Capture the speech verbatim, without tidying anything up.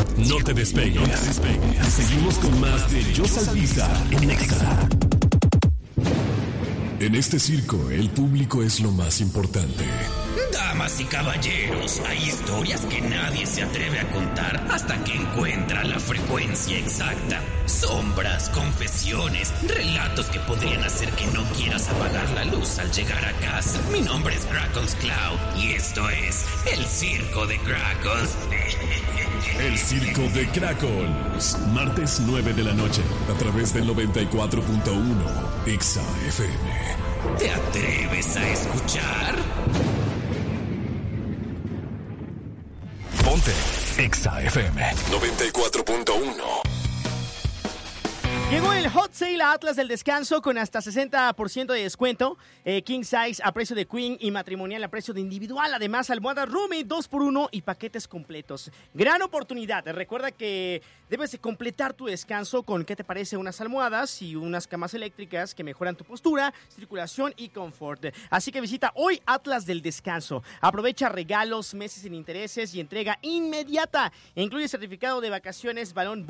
No te despegues. No te despegues. Seguimos con más de Yo Salpisa en Nexa. En este circo, el público es lo más importante. Damas y caballeros, hay historias que nadie se atreve a contar hasta que encuentra la frecuencia exacta. Sombras, confesiones, relatos que podrían hacer que no quieras apagar la luz al llegar a casa. Mi nombre es Krakos Cloud y esto es El Circo de Krakos. El Circo de Krakos. Martes nueve de la noche, a través del noventa y cuatro punto uno Exa F M. ¿Te atreves a escuchar? Ponte Exa F M noventa y cuatro punto uno. Llegó el Hot Sale a Atlas del Descanso con hasta sesenta por ciento de descuento. Eh, King Size a precio de Queen y matrimonial a precio de individual. Además, almohadas Roommate dos por uno y paquetes completos. Gran oportunidad. Recuerda que debes de completar tu descanso con, ¿qué te parece? Unas almohadas y unas camas eléctricas que mejoran tu postura, circulación y confort. Así que visita hoy Atlas del Descanso. Aprovecha regalos, meses sin intereses y entrega inmediata. Incluye certificado de vacaciones, balón